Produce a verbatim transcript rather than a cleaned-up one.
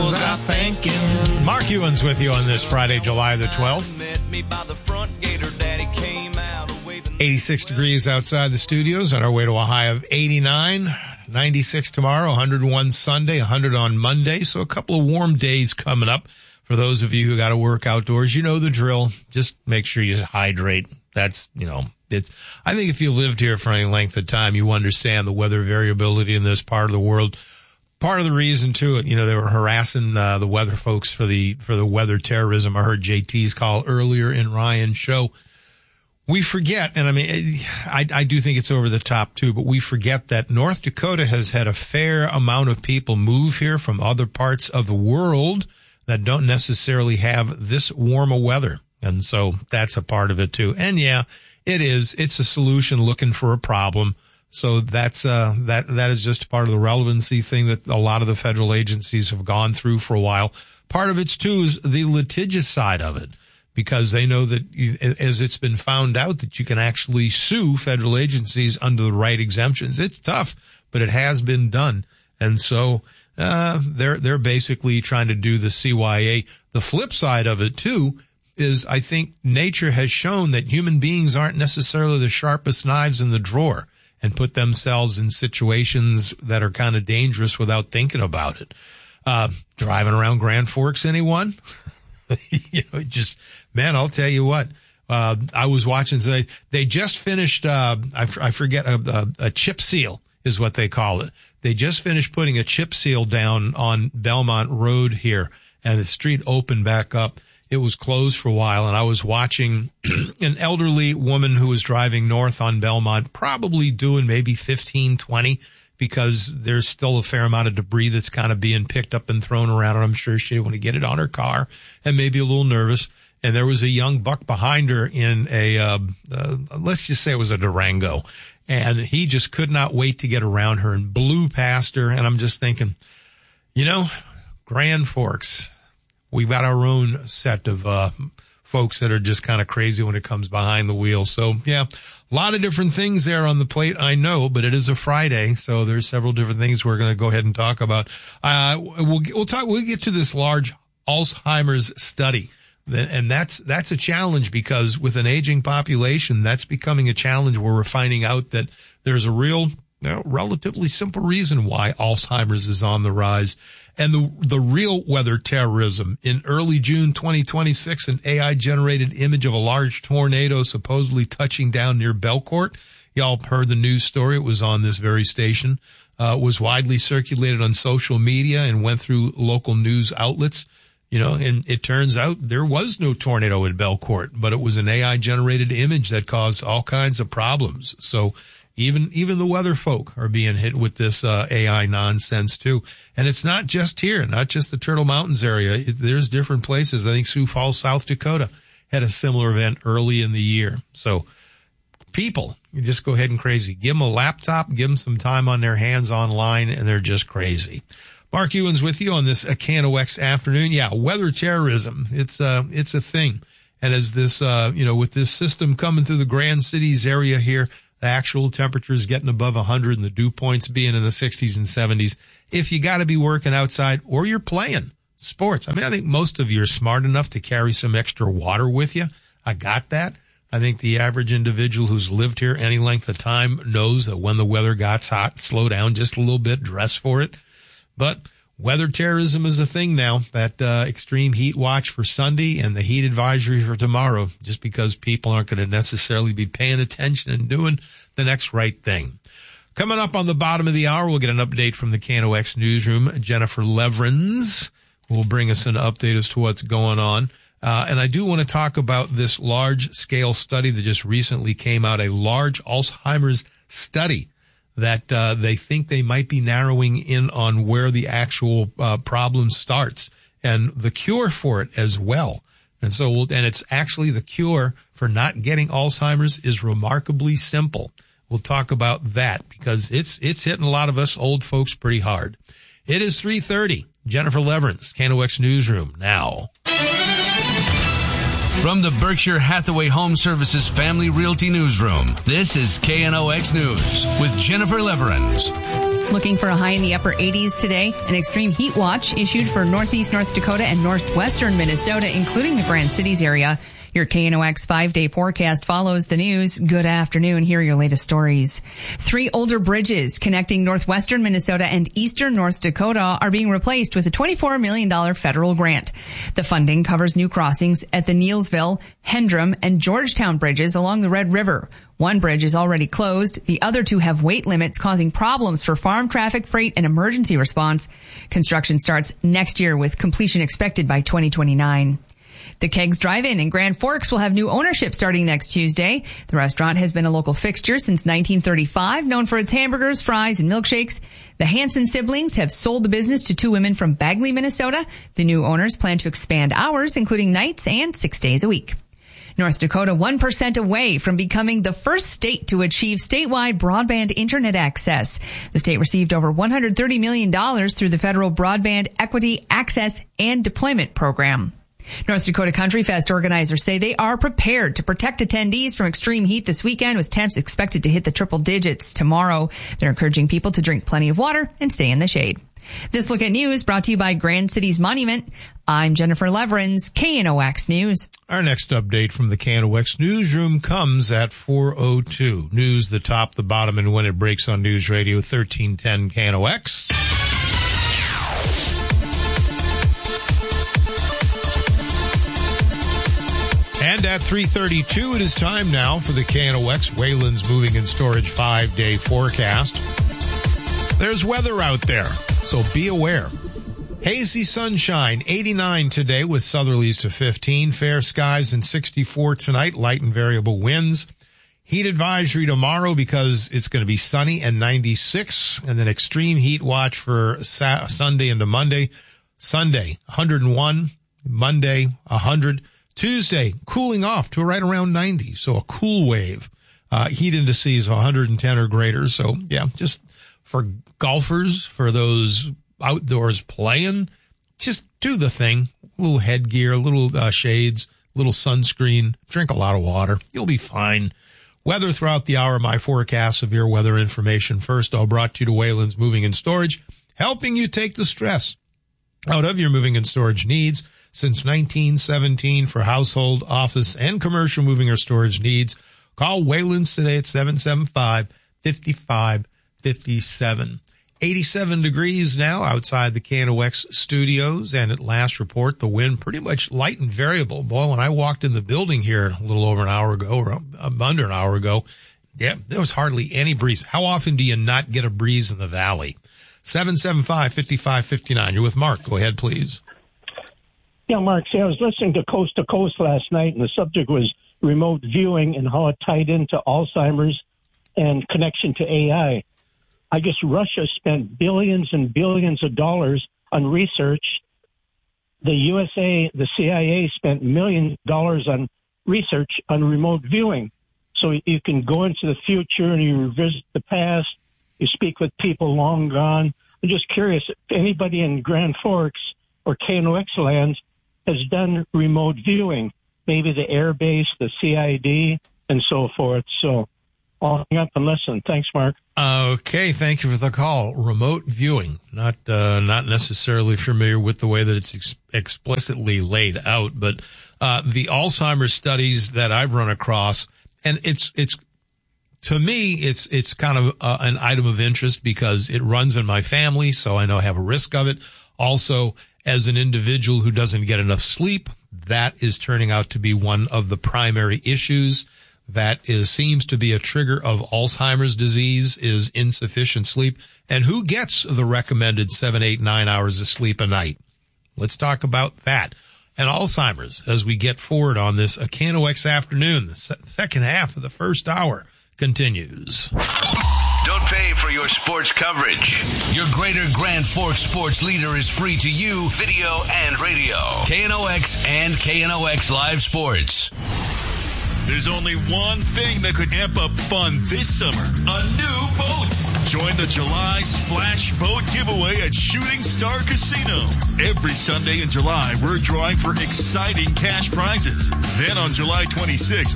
Mark Ewens with you on this Friday, July the twelfth. eighty-six degrees outside the studios, on our way to a high of eighty-nine. ninety-six tomorrow, one hundred one Sunday, one hundred on Monday. So a couple of warm days coming up for those of you who got to work outdoors. You know the drill. Just make sure you hydrate. That's, you know, it's, I think if you lived here for any length of time, you understand the weather variability in this part of the world. Part of the reason too, you know, they were harassing uh, the weather folks for the, for the weather terrorism. I heard J T's call earlier in Ryan's show. We forget, and I mean, I, I do think it's over the top too, but we forget that North Dakota has had a fair amount of people move here from other parts of the world that don't necessarily have this warmer weather. And so that's a part of it too. And yeah, it is. It's a solution looking for a problem. So that's, uh, that, that is just part of the relevancy thing that a lot of the federal agencies have gone through for a while. Part of it's too is the litigious side of it, because they know that as it's been found out that you can actually sue federal agencies under the right exemptions. It's tough, but it has been done. And so, uh, they're, they're basically trying to do the C Y A. The flip side of it too is I think nature has shown that human beings aren't necessarily the sharpest knives in the drawer, and put themselves in situations that are kind of dangerous without thinking about it. Uh, driving around Grand Forks, anyone? You know, just, man, I'll tell you what, uh, I was watching today. They just finished, uh, I, f- I forget, a, a, a chip seal is what they call it. They just finished putting a chip seal down on Belmont Road here, and the street opened back up. It was closed for a while, and I was watching an elderly woman who was driving north on Belmont, probably doing maybe fifteen, twenty, because there's still a fair amount of debris that's kind of being picked up and thrown around, and I'm sure she didn't want to get it on her car and maybe a little nervous. And there was a young buck behind her in a, uh, uh, let's just say it was a Durango, and he just could not wait to get around her and blew past her. And I'm just thinking, you know, Grand Forks, we've got our own set of uh folks that are just kind of crazy when it comes behind the wheel. So, yeah, a lot of different things there on the plate, I know, but it is a Friday, so there's several different things we're going to go ahead and talk about. Uh we'll we'll talk we'll get to this large Alzheimer's study. And that's that's a challenge, because with an aging population, that's becoming a challenge where we're finding out that there's a real, you know, relatively simple reason why Alzheimer's is on the rise. And the the real weather terrorism. In early June twenty twenty-six, an A I-generated image of a large tornado supposedly touching down near Belcourt. Y'all heard the news story. It was on this very station. Uh, was widely circulated on social media and went through local news outlets. You know, and it turns out there was no tornado in Belcourt, but it was an A I-generated image that caused all kinds of problems. So Even, even the weather folk are being hit with this, uh, A I nonsense too. And it's not just here, not just the Turtle Mountains area. It, there's different places. I think Sioux Falls, South Dakota had a similar event early in the year. So people, you just go ahead and crazy. Give them a laptop, give them some time on their hands online, and they're just crazy. Mark Ewens with you on this K N O X afternoon. Yeah, weather terrorism. It's, uh, it's a thing. And as this, uh, you know, with this system coming through the Grand Cities area here, the actual temperatures getting above one hundred and the dew points being in the sixties and seventies. If you got to be working outside or you're playing sports, I mean, I think most of you are smart enough to carry some extra water with you. I got that. I think the average individual who's lived here any length of time knows that when the weather gets hot, slow down just a little bit, dress for it. But weather terrorism is a thing now. That uh, extreme heat watch for Sunday and the heat advisory for tomorrow, just because people aren't going to necessarily be paying attention and doing the next right thing. Coming up on the bottom of the hour, we'll get an update from the K N O X newsroom. Jennifer Leverins will bring us an update as to what's going on. Uh, and I do want to talk about this large-scale study that just recently came out, a large Alzheimer's study that uh, they think they might be narrowing in on where the actual uh, problem starts and the cure for it as well. And so, we'll, and it's actually the cure for not getting Alzheimer's is remarkably simple. We'll talk about that because it's it's hitting a lot of us old folks pretty hard. It is three thirty. Jennifer Leverins, K N O X Newsroom, now. From the Berkshire Hathaway Home Services Family Realty Newsroom, this is K N O X News with Jennifer Leverins. Looking for a high in the upper eighties today. An extreme heat watch issued for northeast North Dakota and northwestern Minnesota, including the Grand Cities area. Your K N O X five-day forecast follows the news. Good afternoon. Here are your latest stories. Three older bridges connecting northwestern Minnesota and eastern North Dakota are being replaced with a twenty-four million dollars federal grant. The funding covers new crossings at the Neilsville, Hendrum, and Georgetown bridges along the Red River. One bridge is already closed. The other two have weight limits causing problems for farm traffic, freight, and emergency response. Construction starts next year with completion expected by twenty twenty-nine. The Kegs Drive-In in Grand Forks will have new ownership starting next Tuesday. The restaurant has been a local fixture since nineteen thirty-five, known for its hamburgers, fries, and milkshakes. The Hansen siblings have sold the business to two women from Bagley, Minnesota. The new owners plan to expand hours, including nights and six days a week. North Dakota, one percent away from becoming the first state to achieve statewide broadband internet access. The state received over one hundred thirty million dollars through the federal Broadband Equity, Access, and Deployment Program. North Dakota Country Fest organizers say they are prepared to protect attendees from extreme heat this weekend, with temps expected to hit the triple digits tomorrow. They're encouraging people to drink plenty of water and stay in the shade. This Look at News brought to you by Grand Cities Monument. I'm Jennifer Leverins, K N O X News. Our next update from the K N O X newsroom comes at four oh two. News, the top, the bottom, and when it breaks on News Radio thirteen ten K N O X. And at three thirty-two, it is time now for the K N O X Wayland's Moving and Storage five-day forecast. There's weather out there, so be aware. Hazy sunshine, eighty-nine today with southerlies to fifteen. Fair skies and sixty-four tonight, light and variable winds. Heat advisory tomorrow because it's going to be sunny and ninety-six. And then extreme heat watch for Sa- Sunday into Monday. Sunday, one hundred one. Monday, one hundred. Tuesday, cooling off to right around ninety, so a cool wave. Uh, heat indices of one hundred ten or greater. So, yeah, just for golfers, for those outdoors playing, just do the thing. A little headgear, a little uh, shades, a little sunscreen, drink a lot of water. You'll be fine. Weather throughout the hour, my forecast, severe weather information. First, all brought to you to Wayland's Moving and Storage, helping you take the stress out of your moving and storage needs. Since nineteen seventeen for household, office, and commercial moving or storage needs. Call Wayland's today at seven seven five, five five five seven. eighty-seven degrees now outside the K N O X studios, and at last report, the wind pretty much light and variable. Boy, when I walked in the building here a little over an hour ago, or under an hour ago, yeah, there was hardly any breeze. How often do you not get a breeze in the valley? seven seven five, five five five nine. You're with Mark. Go ahead, please. Yeah, Mark, see, I was listening to Coast to Coast last night, and the subject was remote viewing and how it tied into Alzheimer's and connection to A I. I guess Russia spent billions and billions of dollars on research. The U S A, the C I A spent millions of dollars on research on remote viewing. So you can go into the future and you revisit the past. You speak with people long gone. I'm just curious if anybody in Grand Forks or K N O X land has done remote viewing, maybe the Air Base, the C I D, and so forth. So I'll hang up and listen. Thanks, Mark. Okay, thank you for the call. Remote viewing, not uh, not necessarily familiar with the way that it's ex- explicitly laid out, but uh, the Alzheimer's studies that I've run across, and it's it's to me, it's it's kind of uh, an item of interest because it runs in my family, so I know I have a risk of it. Also, as an individual who doesn't get enough sleep, that is turning out to be one of the primary issues that is seems to be a trigger of Alzheimer's disease, is insufficient sleep. And who gets the recommended seven, eight, nine hours of sleep a night? Let's talk about that. And Alzheimer's as we get forward on this K N O X afternoon. The se- second half of the first hour continues. Don't pay for your sports coverage. Your Greater Grand Forks sports leader is free to you, Video and radio. K N O X and K N O X Live Sports. There's only one thing that could amp up fun this summer. A new boat. Join the July Splash Boat giveaway at Shooting Star Casino. Every Sunday in July, we're drawing for exciting cash prizes. Then on July twenty-sixth,